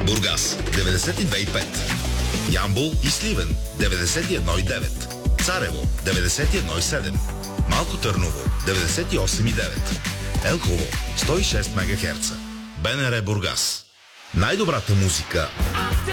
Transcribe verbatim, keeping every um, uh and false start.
Бургас деветдесет и две и пет, Ямбол и Сливен деветдесет и едно и девет, Царево деветдесет и едно и седем, Малко Търново деветдесет и осем и девет, Елхово сто и шест мегахерца. БНР Бургас. Най-добрата музика